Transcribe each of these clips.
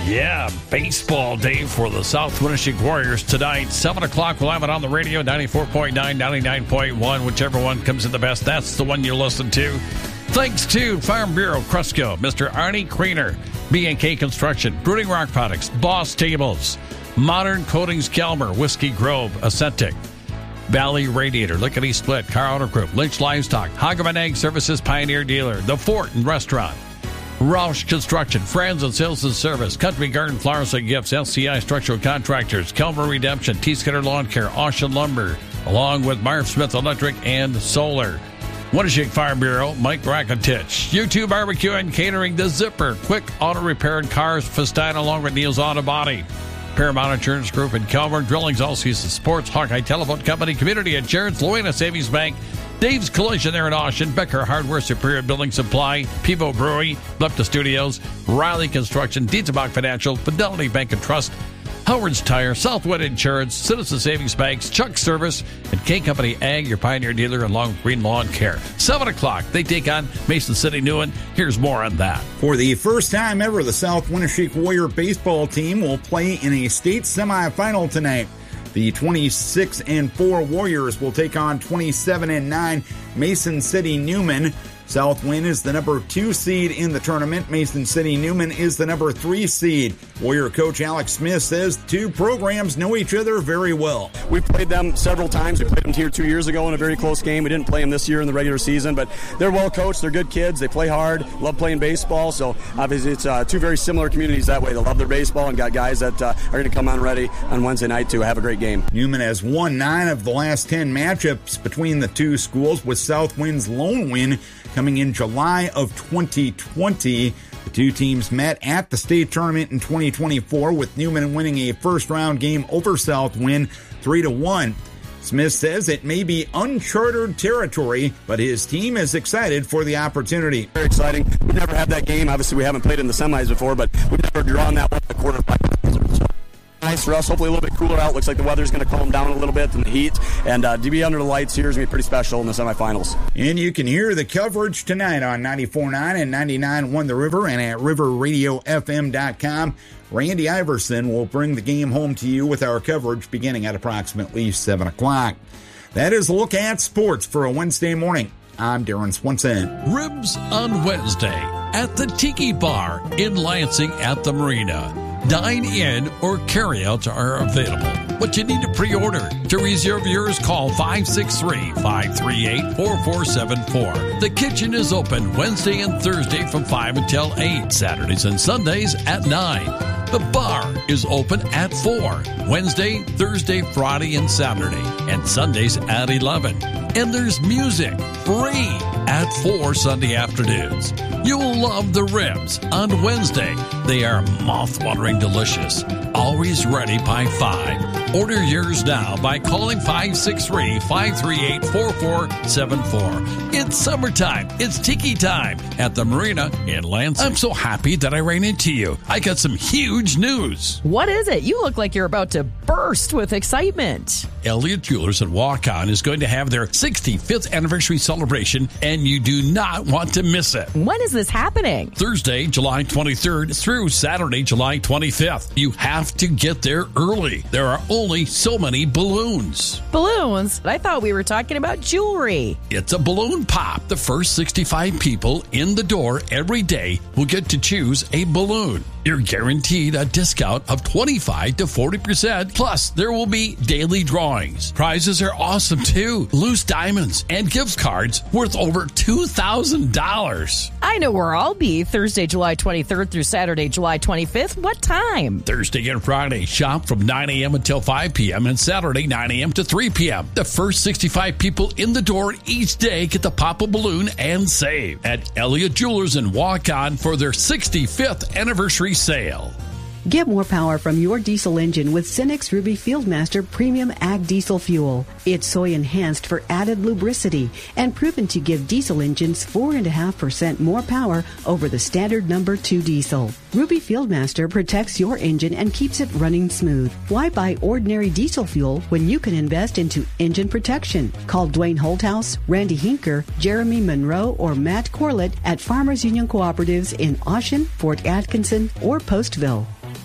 Yeah, baseball day for the South Winneshiek Warriors tonight. 7 o'clock, we'll have it on the radio, 94.9, 99.1. Whichever one comes in the best, that's the one you listen to. Thanks to Farm Bureau, Cresco, Mr. Arnie Kriener, B&K Construction, Brooding Rock Products, Boss Tables, Modern Coatings Kelmer, Whiskey Grove, Ascentic, Valley Radiator, Lickety Split, Car Auto Group, Lynch Livestock, Hageman Ag Services, Pioneer Dealer, The Fort and Restaurant, Roush Construction, Friends and Sales and Service, Country Garden Flowers and Gifts, LCI Structural Contractors, Kelmer Redemption, T-Scutter Lawn Care, Ocean Lumber, along with Marv Smith Electric and Solar. Winneshiek Farm Bureau, Mike Rakotich. YouTube Barbecue and Catering, The Zipper, Quick Auto Repair and Cars, Festine, along with Neil's Auto Body. Paramount Insurance Group in Kelmer, Drillings, All Seasons Sports, Hawkeye Telephone Company, Community Insurance, Luena Savings Bank, Dave's Collision there in Austin, Becker Hardware, Superior Building Supply, Pivo Brewery, Lepta Studios, Riley Construction, Dietzebach Financial, Fidelity Bank and Trust, Howard's Tire, Southwood Insurance, Citizen Savings Banks, Chuck Service, and K Company Ag, your Pioneer Dealer, along with Green Lawn Care. 7 o'clock, they take on Mason City Newen. Here's more on that. For the first time ever, the South Winneshiek Warrior baseball team will play in a state semifinal tonight. The 26-4 Warriors will take on 27-9 Mason City Newman. South Winn is the number 2 seed in the tournament. Mason City Newman is the number 3 seed. Warrior coach Alex Smith says two programs know each other very well. We've played them several times. We played them here 2 years ago in a very close game. We didn't play them this year in the regular season, but they're well coached. They're good kids. They play hard, love playing baseball. So obviously it's two very similar communities that way. They love their baseball and got guys that are going to come on ready on Wednesday night to have a great game. Newman has won 9 of the last 10 matchups between the two schools, with South Winn's lone win coming in July of 2020. The two teams met at the state tournament in 2024, with Newman winning a first-round game over South Winn 3-1. Smith says it may be uncharted territory, but his team is excited for the opportunity. Very exciting. We've never had that game. Obviously, we haven't played in the semis before, but we've never drawn that one in the quarterfinals. So nice for us. Hopefully a little bit cooler out. Looks like the weather's going to calm down a little bit in the heat. And to be under the lights here is going to be pretty special in the semifinals. And you can hear the coverage tonight on 94.9 and 99.1 The River and at riverradiofm.com. Randy Iverson will bring the game home to you with our coverage beginning at approximately 7 o'clock. That is a look at sports for a Wednesday morning. I'm Darren Swenson. Ribs on Wednesday at the Tiki Bar in Lansing at the Marina. Dine-in or carry-outs are available, but you need to pre-order. To reserve yours, call 563-538-4474. The kitchen is open Wednesday and Thursday from 5 until 8, Saturdays and Sundays at 9. The bar is open at 4, Wednesday, Thursday, Friday, and Saturday, and Sundays at 11. And there's music, free, at 4 Sunday afternoons. You will love the ribs on Wednesday. They are mouth-watering delicious. Always ready by 5. Order yours now by calling 563-538-4474. It's summertime. It's tiki time at the Marina in Lansing. I'm so happy that I ran into you. I got some huge news. What is it? You look like you're about to burst with excitement. Elliott Jewelers and Walk-On is going to have their 65th anniversary celebration, and you do not want to miss it. When is this happening? Thursday, July 23rd through Saturday, July 25th. You have to get there early. There are only so many balloons. Balloons? I thought we were talking about jewelry. It's a balloon pop. The first 65 people in the door every day will get to choose a balloon. You're guaranteed a discount of 25 to 40%. Plus, there will be daily drawings. Prizes are awesome too. Loose diamonds and gift cards worth over $2,000. I know where I'll be Thursday, July 23rd through Saturday, July 25th. What time? Thursday and Friday, shop from 9 a.m. until 5 p.m. and Saturday, 9 a.m. to 3 p.m. The first 65 people in the door each day get to pop a balloon and save at Elliott Jewelers and Walk-On for their 65th anniversary sale. Get more power from your diesel engine with Cenex Ruby Fieldmaster Premium Ag Diesel Fuel. It's soy enhanced for added lubricity and proven to give diesel engines 4.5% more power over the standard number 2 diesel. Ruby Fieldmaster protects your engine and keeps it running smooth. Why buy ordinary diesel fuel when you can invest into engine protection? Call Dwayne Holthouse, Randy Hinker, Jeremy Monroe, or Matt Corlett at Farmers Union Cooperatives in Ocean, Fort Atkinson, or Postville.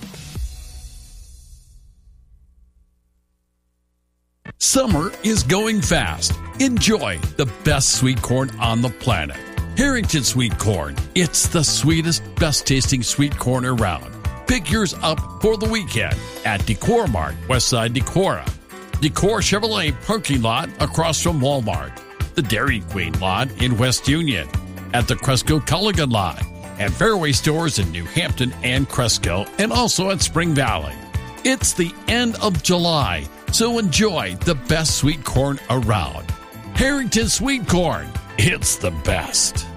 Summer is going fast. Enjoy the best sweet corn on the planet. Harrington Sweet Corn. It's the sweetest, best tasting sweet corn around. Pick yours up for the weekend at Decor Mart, Westside Decorah. Decor Chevrolet parking lot across from Walmart. The Dairy Queen lot in West Union. At the Cresco Culligan lot. And Fairway stores in New Hampton and Cresco. And also at Spring Valley. It's the end of July, so enjoy the best sweet corn around. Harrington Sweet Corn. It's the best.